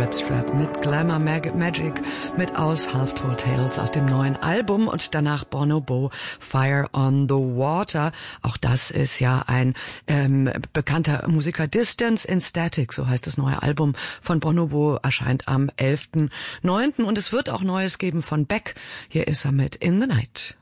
Ripstrap mit Glamour Magic mit aus Half Told Tales aus dem neuen Album und danach Bonobo Fire on the Water. Auch das ist ja ein bekannter Musiker. Distance in Static, so heißt das neue Album von Bonobo, erscheint am 11.9. und es wird auch Neues geben von Beck. Hier ist er mit In the Night.